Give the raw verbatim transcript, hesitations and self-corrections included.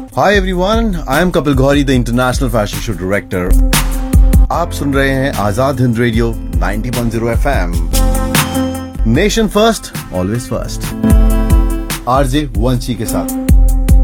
Hi everyone, I am Kapil Gauri, the international fashion show director. आप सुन रहे हैं Azad Hind radio ninety point zero FM. Nation first, always first. RJ वंशी के साथ।